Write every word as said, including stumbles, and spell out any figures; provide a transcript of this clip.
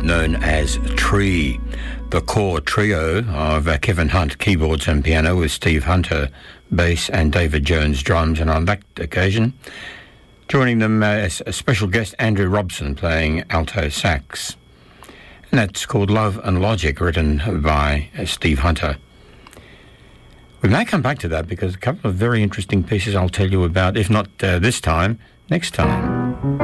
known as Tree. The core trio of uh, Kevin Hunt, keyboards and piano, with Steve Hunter, bass, and David Jones, drums. And on that occasion, joining them uh, as a special guest, Andrew Robson, playing alto sax. And that's called Love and Logic, written by uh, Steve Hunter. We may come back to that because a couple of very interesting pieces I'll tell you about, if not uh, this time, next time.